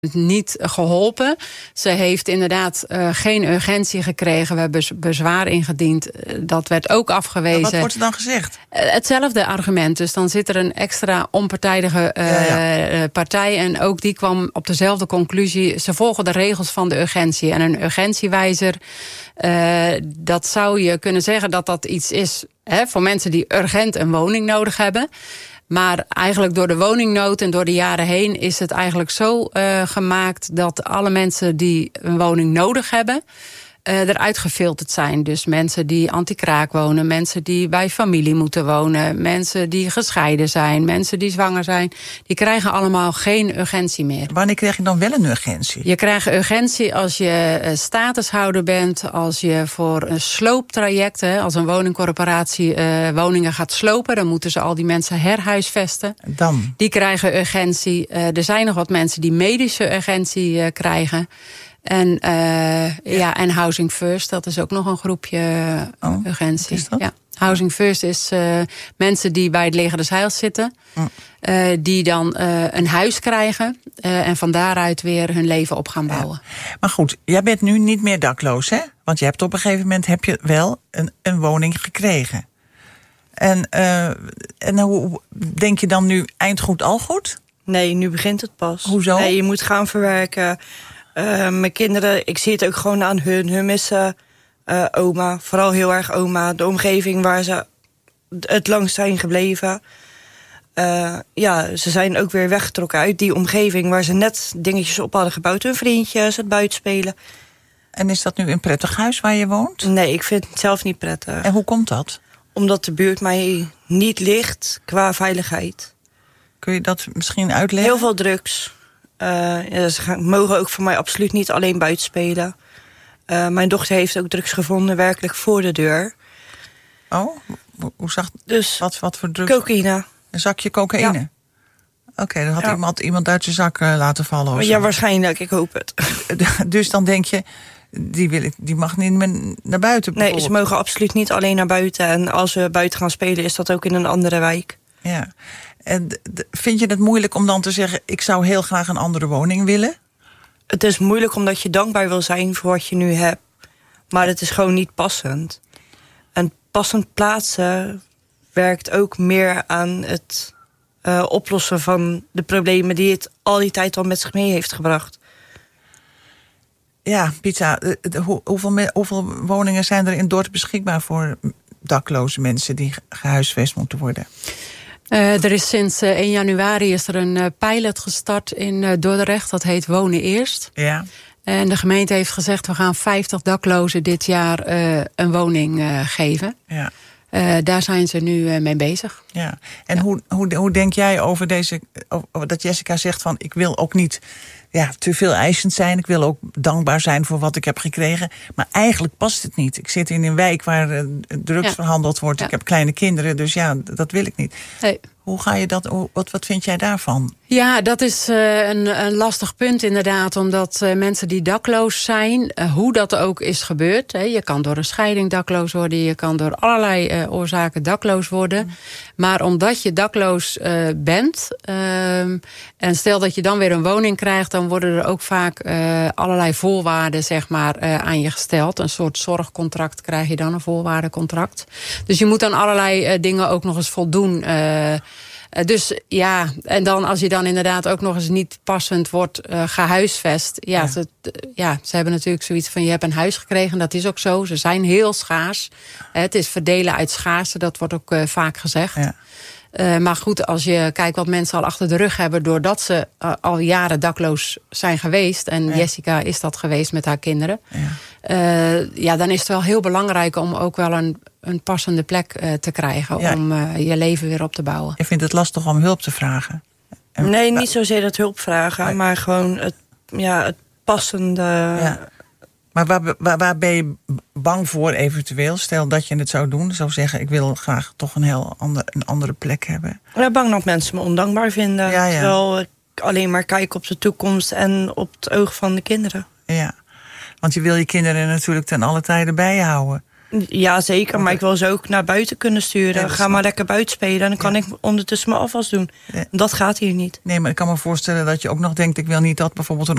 niet geholpen. Ze heeft inderdaad geen urgentie gekregen. We hebben bezwaar ingediend. Dat werd ook afgewezen. Maar wat wordt er dan gezegd? Hetzelfde argument. Dus dan zit er een extra onpartijdige partij. En ook die kwam op dezelfde conclusie. Ze volgen de regels van de urgentie. En een urgentiewijzer, dat zou je kunnen zeggen dat dat iets is voor mensen die urgent een woning nodig hebben. Maar eigenlijk door de woningnood en door de jaren heen is het eigenlijk zo gemaakt dat alle mensen die een woning nodig hebben, eruit gefilterd zijn. Dus mensen die anti-kraak wonen, mensen die bij familie moeten wonen, mensen die gescheiden zijn, mensen die zwanger zijn, die krijgen allemaal geen urgentie meer. Wanneer krijg je dan wel een urgentie? Je krijgt urgentie als je statushouder bent, als je voor een slooptraject, als een woningcorporatie woningen gaat slopen, dan moeten ze al die mensen herhuisvesten. Dan? Die krijgen urgentie. Er zijn nog wat mensen die medische urgentie krijgen. En, en Housing First, dat is ook nog een groepje urgentie. Wat is dat? Ja. Housing First is mensen die bij het leger des Heils zitten. Die dan een huis krijgen. En van daaruit weer hun leven op gaan bouwen. Ja. Maar goed, jij bent nu niet meer dakloos, hè? Want je hebt op een gegeven moment wel een woning gekregen. En hoe denk je dan nu eind goed al goed? Nee, nu begint het pas. Hoezo? Nee, je moet gaan verwerken. Mijn kinderen, ik zie het ook gewoon aan hun. Hun missen oma, vooral heel erg oma. De omgeving waar ze het langst zijn gebleven. Ze zijn ook weer weggetrokken uit die omgeving waar ze net dingetjes op hadden gebouwd. Hun vriendjes, het buitenspelen. En is dat nu een prettig huis waar je woont? Nee, ik vind het zelf niet prettig. En hoe komt dat? Omdat de buurt mij niet ligt qua veiligheid. Kun je dat misschien uitleggen? Heel veel drugs. Ze mogen ook voor mij absoluut niet alleen buiten spelen. Mijn dochter heeft ook drugs gevonden, werkelijk voor de deur. Oh, hoe zag dus wat voor drugs? Cocaïne. Een zakje cocaïne? Ja. Oké, dan had iemand uit zijn zak laten vallen. Of ja, waarschijnlijk, ik hoop het. Dus dan denk je, die mag niet meer naar buiten? Nee, ze mogen absoluut niet alleen naar buiten. En als we buiten gaan spelen, is dat ook in een andere wijk. Ja. En vind je het moeilijk om dan te zeggen, ik zou heel graag een andere woning willen? Het is moeilijk omdat je dankbaar wil zijn voor wat je nu hebt. Maar het is gewoon niet passend. En passend plaatsen werkt ook meer aan het oplossen van de problemen die het al die tijd al met zich mee heeft gebracht. Ja, Pizza, hoeveel woningen zijn er in Dordrecht beschikbaar voor dakloze mensen die gehuisvest moeten worden? Er is sinds 1 januari is er een pilot gestart in Dordrecht. Dat heet Wonen Eerst. Ja. En de gemeente heeft gezegd, we gaan 50 daklozen dit jaar een woning geven. Ja. Daar zijn ze nu mee bezig. Ja. En hoe denk jij over dat Jessica zegt van, ik wil ook niet te veel eisend zijn. Ik wil ook dankbaar zijn voor wat ik heb gekregen. Maar eigenlijk past het niet. Ik zit in een wijk waar drugs verhandeld wordt. Ja. Ik heb kleine kinderen, dus dat wil ik niet. Nee. Hoe ga je dat? Wat vind jij daarvan? Ja, dat is een lastig punt inderdaad. Omdat mensen die dakloos zijn, hoe dat ook is gebeurd. Je kan door een scheiding dakloos worden. Je kan door allerlei oorzaken dakloos worden. Maar omdat je dakloos bent, en stel dat je dan weer een woning krijgt, dan worden er ook vaak allerlei voorwaarden aan je gesteld. Een soort zorgcontract krijg je dan, een voorwaardencontract. Dus je moet aan allerlei dingen ook nog eens voldoen. Dus ja, en dan als je dan inderdaad ook nog eens niet passend wordt gehuisvest. Ze hebben natuurlijk zoiets van, je hebt een huis gekregen. Dat is ook zo, ze zijn heel schaars. Het is verdelen uit schaarste, dat wordt ook vaak gezegd. Ja. Maar goed, als je kijkt wat mensen al achter de rug hebben, doordat ze al jaren dakloos zijn geweest. En Jessica is dat geweest met haar kinderen. Ja. Dan is het wel heel belangrijk om ook wel een passende plek te krijgen. Ja. Om je leven weer op te bouwen. Je vindt het lastig om hulp te vragen? Nee, niet zozeer dat hulp vragen. Maar gewoon het passende. Ja. Maar waar ben je bang voor eventueel? Stel dat je het zou doen. Zou zeggen, ik wil graag toch een andere plek hebben. Ik ben bang dat mensen me ondankbaar vinden. Ja. Terwijl ik alleen maar kijk op de toekomst en op het oog van de kinderen. Ja, want je wil je kinderen natuurlijk ten alle tijde bij je houden. Ja, zeker. Maar ik wil ze ook naar buiten kunnen sturen. Ja, Ga maar lekker buiten spelen. En dan kan ik ondertussen mijn afwas doen. Ja. Dat gaat hier niet. Nee, maar ik kan me voorstellen dat je ook nog denkt... ik wil niet dat bijvoorbeeld een